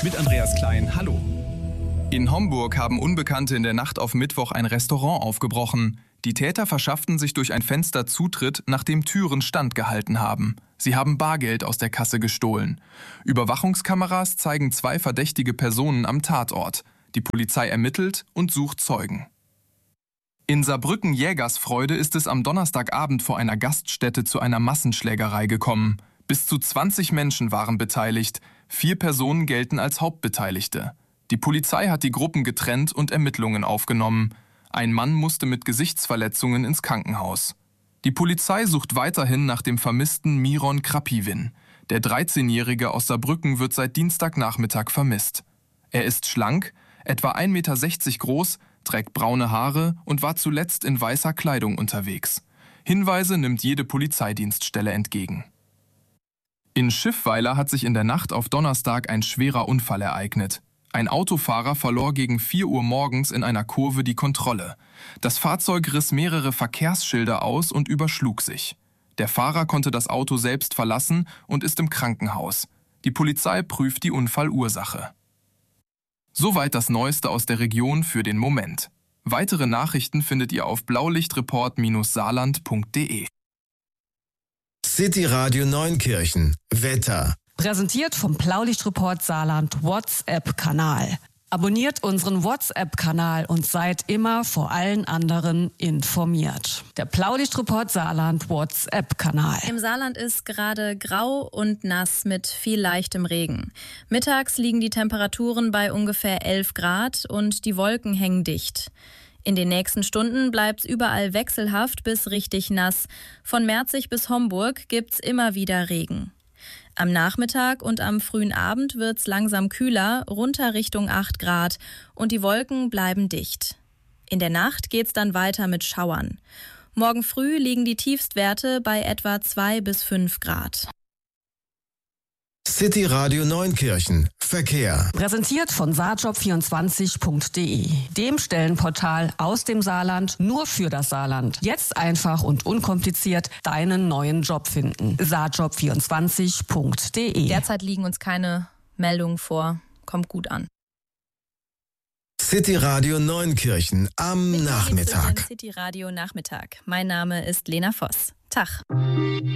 Mit Andreas Klein, hallo. In Homburg haben Unbekannte in der Nacht auf Mittwoch ein Restaurant aufgebrochen. Die Täter verschafften sich durch ein Fenster Zutritt, nachdem Türen standgehalten haben. Sie haben Bargeld aus der Kasse gestohlen. Überwachungskameras zeigen 2 verdächtige Personen am Tatort. Die Polizei ermittelt und sucht Zeugen. In Saarbrücken-Jägersfreude ist es am Donnerstagabend vor einer Gaststätte zu einer Massenschlägerei gekommen. Bis zu 20 Menschen waren beteiligt. 4 Personen gelten als Hauptbeteiligte. Die Polizei hat die Gruppen getrennt und Ermittlungen aufgenommen. Ein Mann musste mit Gesichtsverletzungen ins Krankenhaus. Die Polizei sucht weiterhin nach dem vermissten Miron Krapivin. Der 13-Jährige aus Saarbrücken wird seit Dienstagnachmittag vermisst. Er ist schlank, etwa 1,60 Meter groß, trägt braune Haare und war zuletzt in weißer Kleidung unterwegs. Hinweise nimmt jede Polizeidienststelle entgegen. In Schiffweiler hat sich in der Nacht auf Donnerstag ein schwerer Unfall ereignet. Ein Autofahrer verlor gegen 4 Uhr morgens in einer Kurve die Kontrolle. Das Fahrzeug riss mehrere Verkehrsschilder aus und überschlug sich. Der Fahrer konnte das Auto selbst verlassen und ist im Krankenhaus. Die Polizei prüft die Unfallursache. Soweit das Neueste aus der Region für den Moment. Weitere Nachrichten findet ihr auf blaulichtreport-saarland.de. City Radio Neunkirchen. Wetter. Präsentiert vom Blaulichtreport Saarland WhatsApp-Kanal. Abonniert unseren WhatsApp-Kanal und seid immer vor allen anderen informiert. Der Blaulichtreport Saarland WhatsApp-Kanal. Im Saarland ist gerade grau und nass mit viel leichtem Regen. Mittags liegen die Temperaturen bei ungefähr 11 Grad und die Wolken hängen dicht. In den nächsten Stunden bleibt's überall wechselhaft bis richtig nass. Von Merzig bis Homburg gibt's immer wieder Regen. Am Nachmittag und am frühen Abend wird's langsam kühler, runter Richtung 8 Grad und die Wolken bleiben dicht. In der Nacht geht's dann weiter mit Schauern. Morgen früh liegen die Tiefstwerte bei etwa 2 bis 5 Grad. City Radio Neunkirchen. Verkehr. Präsentiert von saarjob24.de, dem Stellenportal aus dem Saarland nur für das Saarland. Jetzt einfach und unkompliziert deinen neuen Job finden. saarjob24.de. Derzeit liegen uns keine Meldungen vor. Kommt gut an. City Radio Neunkirchen am Nachmittag. City Radio Nachmittag. Mein Name ist Lena Voss. Tag.